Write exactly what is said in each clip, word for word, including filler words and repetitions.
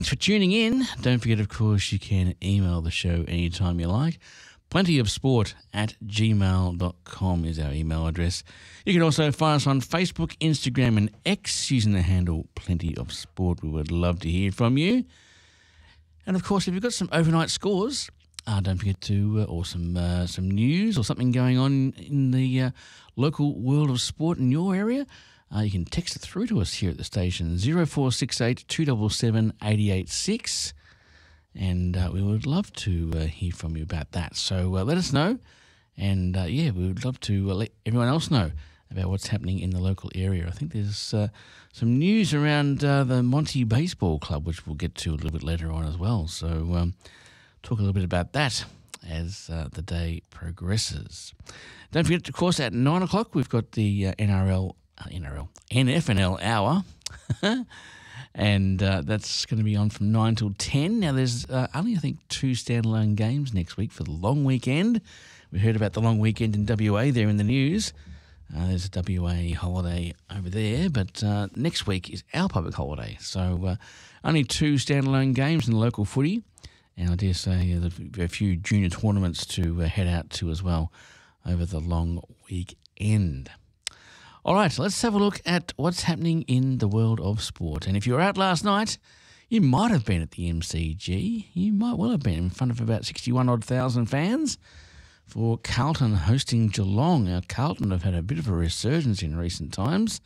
Thanks for tuning in. Don't forget, of course, you can email the show anytime you like. Plenty of sport at gmail dot com is our email address. You can also find us on Facebook, Instagram and X using the handle Plenty of Sport. We would love to hear from you. And, of course, if you've got some overnight scores, uh, don't forget to, uh, or some, uh, some news or something going on in the uh, local world of sport in your area, Uh, you can text it through to us here at the station, zero four six eight, two seven seven, eight eight six, and uh, we would love to uh, hear from you about that. So uh, let us know, and uh, yeah, we would love to uh, let everyone else know about what's happening in the local area. I think there's uh, some news around uh, the Monty Baseball Club, which we'll get to a little bit later on as well. So um, talk a little bit about that as uh, the day progresses. Don't forget, of course, at nine o'clock we've got the uh, N R L N R L, N F N L hour, and uh, that's going to be on from nine till ten. Now, there's uh, only, I think, two standalone games next week for the long weekend. We heard about the long weekend in W A there in the news. Uh, there's a W A holiday over there, but uh, next week is our public holiday. So uh, only two standalone games in the local footy, and I dare say uh, there'll be a few junior tournaments to uh, head out to as well over the long weekend. All right, let's have a look at what's happening in the world of sport. And if you were out last night, you might have been at the M C G. You might well have been in front of about sixty-one odd thousand fans for Carlton hosting Geelong. Now, Carlton have had a bit of a resurgence in recent times.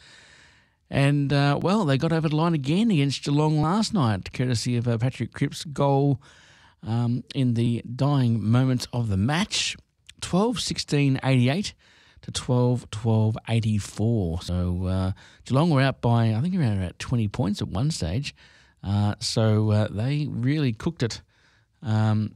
And, uh, well, they got over the line again against Geelong last night, courtesy of uh, Patrick Cripps' goal um, in the dying moments of the match. twelve sixteen eighty-eight. To twelve twelve eighty-four. So uh, Geelong were out by, I think, around about twenty points at one stage. Uh, so uh, they really cooked it um,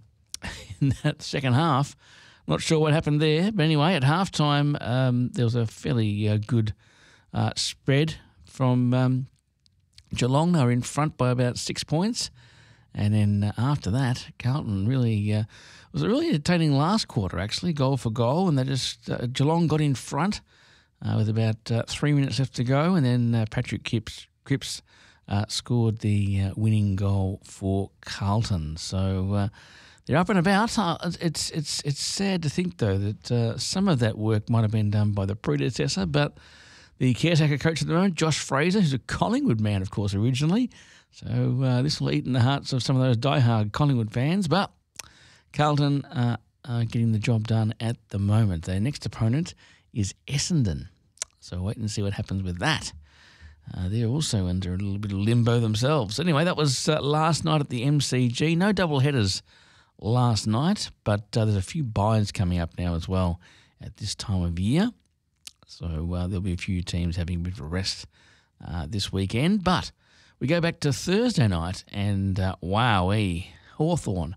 in that second half. Not sure what happened there. But anyway, at halftime, um, there was a fairly uh, good uh, spread from um, Geelong. They were in front by about six points. And then uh, after that, Carlton really... Uh, It was a really entertaining last quarter, actually, goal for goal, and they just uh, Geelong got in front uh, with about uh, three minutes left to go, and then uh, Patrick Cripps, Cripps uh, scored the uh, winning goal for Carlton. So uh, they're up and about. Uh, it's it's it's sad to think though that uh, some of that work might have been done by the predecessor, but the caretaker coach at the moment, Josh Fraser, who's a Collingwood man, of course, originally. So uh, this will eat in the hearts of some of those diehard Collingwood fans, but Carlton uh, are getting the job done at the moment. Their next opponent is Essendon. So wait and see what happens with that. Uh, they're also under a little bit of limbo themselves. Anyway, that was uh, last night at the M C G. No double headers last night, but uh, there's a few buys coming up now as well at this time of year. So uh, there'll be a few teams having a bit of a rest uh, this weekend. But we go back to Thursday night and uh, wowee, Hawthorn.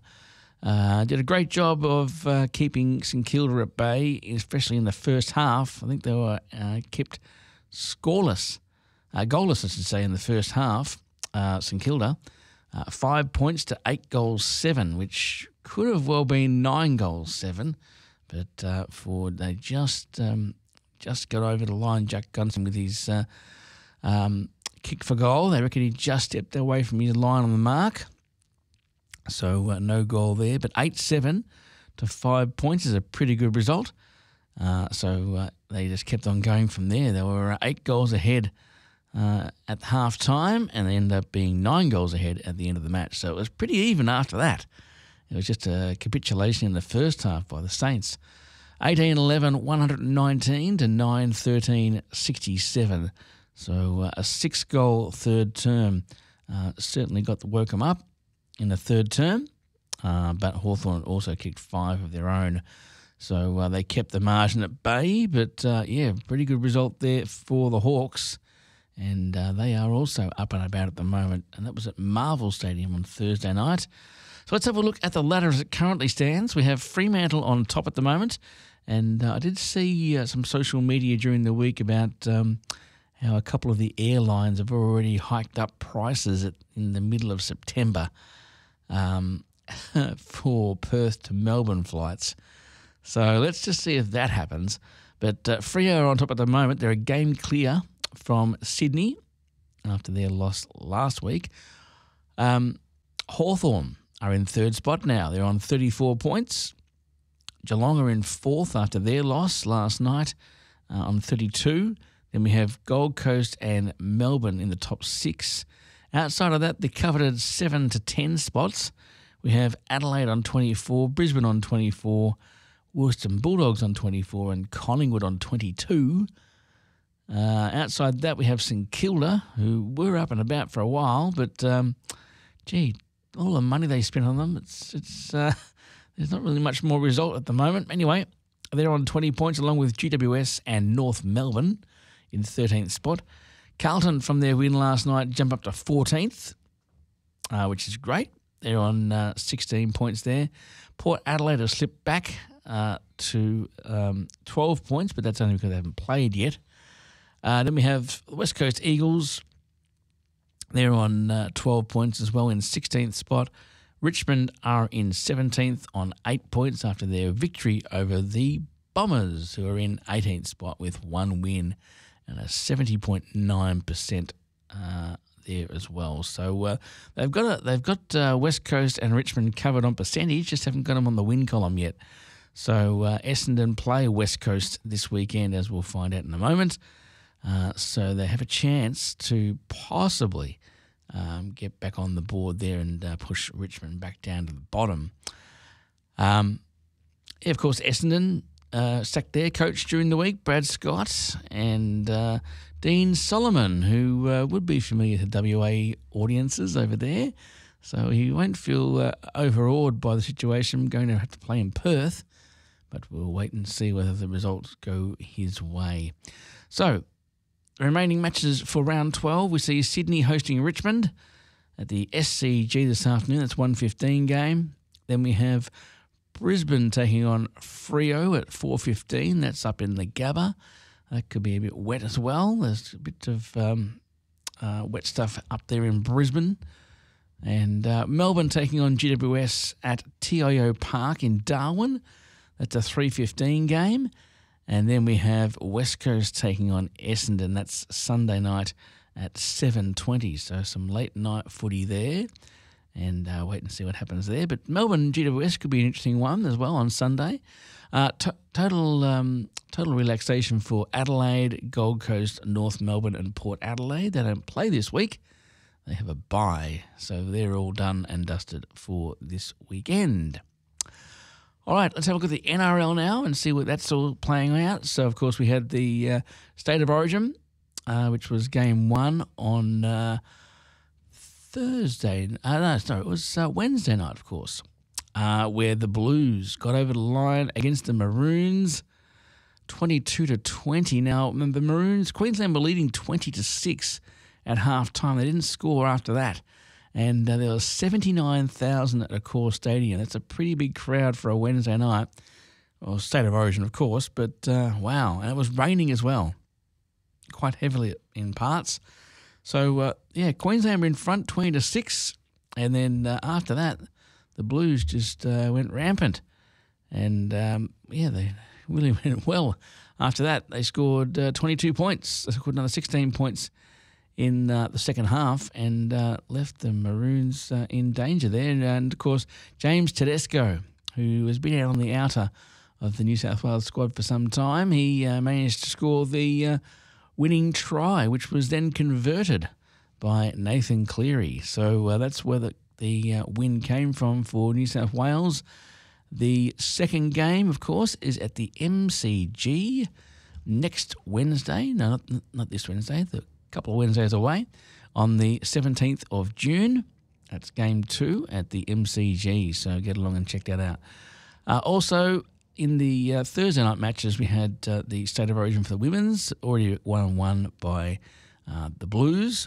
Uh, did a great job of uh, keeping St Kilda at bay, especially in the first half. I think they were uh, kept scoreless, uh, goalless, I should say, in the first half. Uh, St Kilda, uh, five points to eight goals seven, which could have well been nine goals seven, but uh, for they just um, just got over the line. Jack Gunson with his uh, um, kick for goal. They reckon he just stepped away from his line on the mark. So uh, no goal there, but eight seven to five points is a pretty good result. Uh, so uh, they just kept on going from there. They were eight goals ahead uh, at half time, and they ended up being nine goals ahead at the end of the match. So it was pretty even after that. It was just a capitulation in the first half by the Saints. eighteen eleven, one nineteen to nine thirteen, sixty-seven. So uh, a six-goal third term uh, certainly got the Wokem up in the third term, uh, but Hawthorn also kicked five of their own. So uh, they kept the margin at bay, but uh, yeah, pretty good result there for the Hawks. And uh, they are also up and about at the moment, and that was at Marvel Stadium on Thursday night. So let's have a look at the ladder as it currently stands. We have Fremantle on top at the moment, and uh, I did see uh, some social media during the week about um, how a couple of the airlines have already hiked up prices at, in the middle of September. Um, for Perth to Melbourne flights. So let's just see if that happens. But uh, Freo are on top at the moment. They're a game clear from Sydney after their loss last week. Um, Hawthorn are in third spot now. They're on thirty-four points. Geelong are in fourth after their loss last night uh, on thirty-two. Then we have Gold Coast and Melbourne in the top six. Outside of that, the coveted seven to ten spots. We have Adelaide on twenty-four, Brisbane on twenty-four, Wollongong Bulldogs on twenty-four, and Collingwood on twenty-two. Uh, outside that, we have St Kilda, who were up and about for a while, but um, gee, all the money they spent on them, it's it's uh, there's not really much more result at the moment. Anyway, they're on twenty points along with G W S and North Melbourne in thirteenth spot. Carlton, from their win last night, jump up to fourteenth, uh, which is great. They're on uh, sixteen points there. Port Adelaide have slipped back uh, to um, twelve points, but that's only because they haven't played yet. Uh, then we have the West Coast Eagles. They're on uh, twelve points as well in sixteenth spot. Richmond are in seventeenth on eight points after their victory over the Bombers, who are in eighteenth spot with one win and a seventy point nine percent uh, there as well. So uh, they've got a, they've got uh, West Coast and Richmond covered on percentage, just haven't got them on the win column yet. So uh, Essendon play West Coast this weekend, as we'll find out in a moment. Uh, so they have a chance to possibly um, get back on the board there and uh, push Richmond back down to the bottom. Um, yeah, of course, Essendon uh, sacked their coach during the week, Brad Scott, and uh, Dean Solomon, who uh, would be familiar to W A audiences over there. So he won't feel uh, overawed by the situation going to have to play in Perth, but we'll wait and see whether the results go his way. So, the remaining matches for round twelve, we see Sydney hosting Richmond at the S C G this afternoon. That's one fifteen game. Then we have Brisbane taking on Freo at four fifteen. That's up in the Gabba. That could be a bit wet as well. There's a bit of um, uh, wet stuff up there in Brisbane. And uh, Melbourne taking on G W S at T I O Park in Darwin. That's a three fifteen game. And then we have West Coast taking on Essendon. That's Sunday night at seven twenty. So some late night footy there. And uh, wait and see what happens there. But Melbourne G W S could be an interesting one as well on Sunday. Uh, t- total um, total relaxation for Adelaide, Gold Coast, North Melbourne and Port Adelaide. They don't play this week. They have a bye. So they're all done and dusted for this weekend. All right, let's have a look at the N R L now and see what that's all playing out. So, of course, we had the uh, State of Origin, uh, which was game one on uh, Thursday. Uh, no, sorry, it was uh, Wednesday night, of course, uh, where the Blues got over the line against the Maroons, twenty-two to twenty. Now, the Maroons, Queensland were leading twenty to six at half time. They didn't score after that. And uh, there was seventy-nine thousand at Accor Stadium. That's a pretty big crowd for a Wednesday night. Well, State of Origin, of course, but uh, wow. And it was raining as well, quite heavily in parts. So, uh, yeah, Queensland were in front twenty to six. And then uh, after that, the Blues just uh, went rampant. And, um, yeah, they really went well. After that, they scored uh, twenty-two points. They scored another sixteen points in uh, the second half and uh, left the Maroons uh, in danger there. And, of course, James Tedesco, who has been out on the outer of the New South Wales squad for some time, he uh, managed to score the uh, winning try, which was then converted by Nathan Cleary. So uh, that's where the, the uh, win came from for New South Wales. The second game, of course, is at the M C G next Wednesday. No, not, not this Wednesday, the couple of Wednesdays away, on the seventeenth of June. That's game two at the M C G, so get along and check that out. Uh, also, in the uh, Thursday night matches, we had uh, the State of Origin for the women's, already one-on-one by uh, the Blues,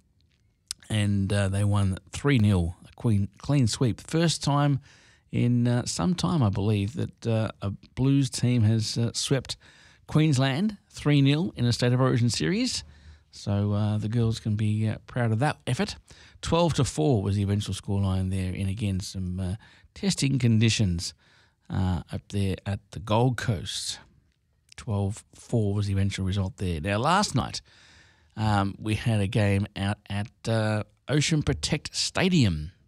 and uh, they won three nil, a clean, clean sweep. First time in uh, some time, I believe, that uh, a Blues team has uh, swept Queensland three nil in a State of Origin series. So uh, the girls can be uh, proud of that effort. twelve to four was the eventual scoreline there, in again some uh, testing conditions uh, up there at the Gold Coast. twelve four was the eventual result there. Now, last night um, we had a game out at uh, Ocean Protect Stadium,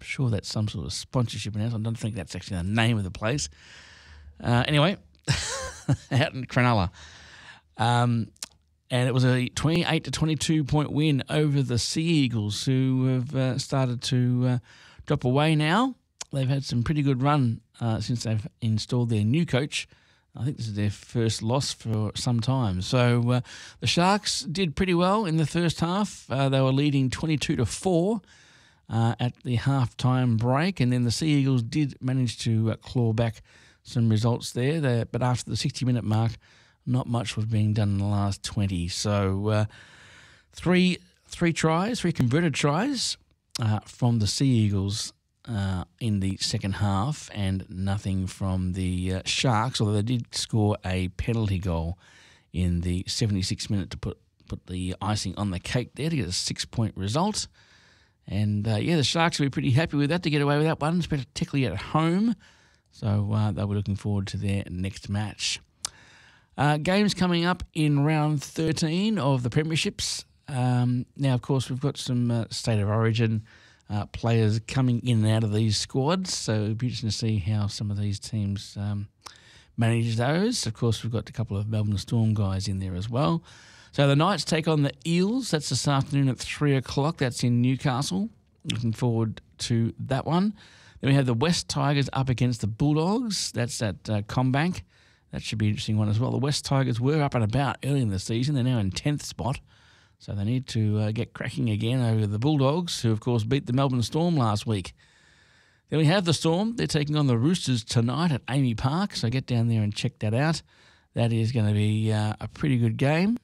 sure that's some sort of sponsorship announcement. I don't think that's actually the name of the place. Uh, anyway, out in Cronulla. Um, and it was a twenty-eight to twenty-two point win over the Sea Eagles, who have uh, started to uh, drop away now. They've had some pretty good run uh, since they've installed their new coach. I think this is their first loss for some time. So uh, the Sharks did pretty well in the first half. Uh, they were leading twenty-two to four uh, at the halftime break, and then the Sea Eagles did manage to uh, claw back some results there. They, but after the sixty-minute mark, not much was being done in the last twenty. So uh, three three tries, three converted tries uh, from the Sea Eagles Uh, in the second half, and nothing from the uh, Sharks, although they did score a penalty goal in the seventy-sixth minute to put, put the icing on the cake there to get a six-point result. And, uh, yeah, the Sharks will be pretty happy with that to get away with that one, particularly at home. So uh, they'll be looking forward to their next match. Uh, games coming up in round thirteen of the Premierships. Um, now, of course, we've got some uh, State of Origin Uh, players coming in and out of these squads, so it'll be interesting to see how some of these teams um, manage those. Of course, we've got a couple of Melbourne Storm guys in there as well. So the Knights take on the Eels. That's this afternoon at three o'clock. That's in Newcastle. Looking forward to that one. Then we have the West Tigers up against the Bulldogs. That's at uh, Combank. That should be an interesting one as well. The West Tigers were up and about early in the season. They're now in tenth spot. So they need to uh, get cracking again over the Bulldogs, who, of course, beat the Melbourne Storm last week. Then we have the Storm. They're taking on the Roosters tonight at Amy Park, so get down there and check that out. That is going to be uh, a pretty good game,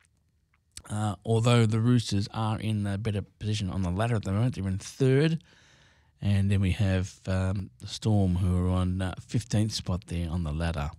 uh, although the Roosters are in a better position on the ladder at the moment. They're in third. And then we have um, the Storm, who are on uh, fifteenth spot there on the ladder.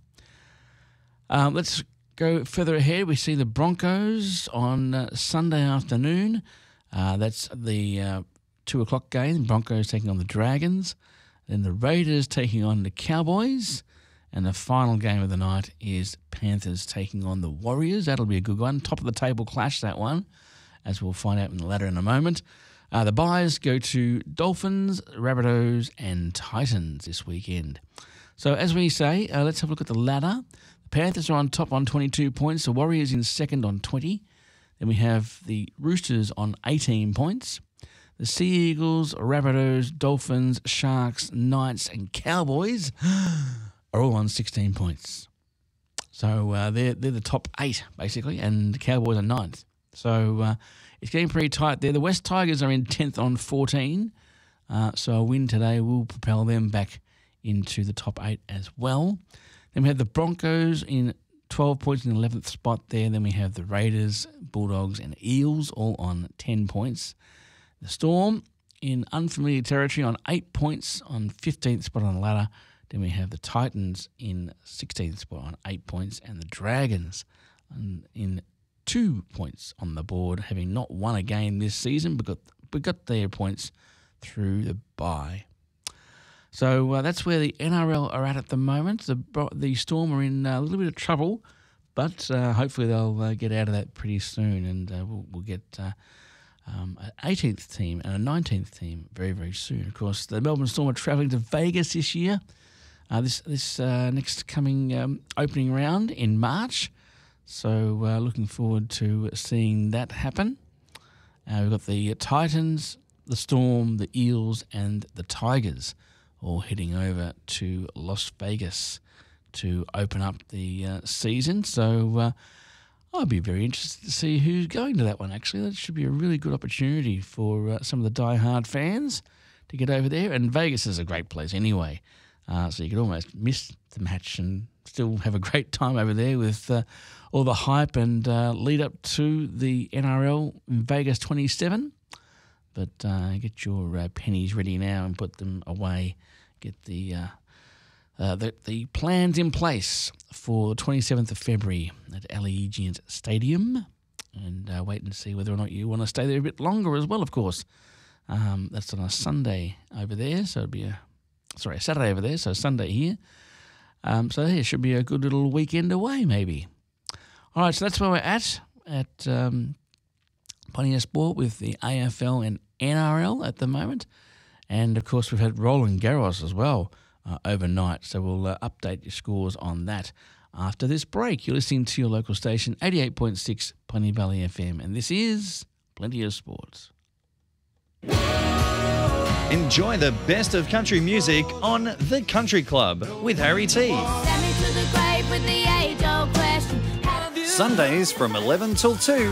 Um, let's go further ahead. We see the Broncos on uh, Sunday afternoon. Uh, that's the uh, two o'clock game. Broncos taking on the Dragons. Then the Raiders taking on the Cowboys. And the final game of the night is Panthers taking on the Warriors. That'll be a good one. Top of the table clash, that one, as we'll find out in the ladder in a moment. Uh, the buys go to Dolphins, Rabbitohs and Titans this weekend. So as we say, uh, let's have a look at the ladder. Panthers are on top on twenty-two points. The Warriors in second on twenty. Then we have the Roosters on eighteen points. The Sea Eagles, Rabbitohs, Dolphins, Sharks, Knights and Cowboys are all on sixteen points. So uh, they're, they're the top eight, basically, and the Cowboys are ninth. So uh, it's getting pretty tight there. The West Tigers are in tenth on fourteen. Uh, so a win today will propel them back into the top eight as well. Then we have the Broncos in twelve points in the eleventh spot there. Then we have the Raiders, Bulldogs and Eels all on ten points. The Storm in unfamiliar territory on eight points on fifteenth spot on the ladder. Then we have the Titans in sixteenth spot on eight points and the Dragons in two points on the board, having not won a game this season but got, but got their points through the bye. So uh, that's where the N R L are at at the moment. The the Storm are in a little bit of trouble, but uh, hopefully they'll uh, get out of that pretty soon, and uh, we'll, we'll get uh, um, an eighteenth team and a nineteenth team very, very soon. Of course, the Melbourne Storm are travelling to Vegas this year, uh, this this uh, next coming um, opening round in March. So uh, looking forward to seeing that happen. Uh, we've got the Titans, the Storm, the Eels, and the Tigers all heading over to Las Vegas to open up the uh, season. So uh, I'll be very interested to see who's going to that one, actually. That should be a really good opportunity for uh, some of the die-hard fans to get over there. And Vegas is a great place anyway, uh, so you could almost miss the match and still have a great time over there with uh, all the hype and uh, lead up to the N R L in Vegas twenty-seven. But uh, get your uh, pennies ready now and put them away. Get the, uh, uh, the the plans in place for the twenty-seventh of February at Allegiant Stadium, and uh, wait and see whether or not you want to stay there a bit longer as well. Of course, um, that's on a Sunday over there, so it'll be a sorry a Saturday over there, so Sunday here. Um, so yeah, it should be a good little weekend away, maybe. All right, so that's where we're at at. Um, Plenty of sport with the A F L and N R L at the moment. And, of course, we've had Roland Garros as well uh, overnight. So we'll uh, update your scores on that after this break. You're listening to your local station, eighty-eight point six Plenty Valley F M. And this is Plenty of Sports. Enjoy the best of country music on The Country Club with Harry T. Sundays from eleven till two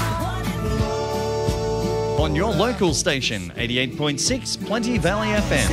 on your local station, eighty-eight point six Plenty Valley F M.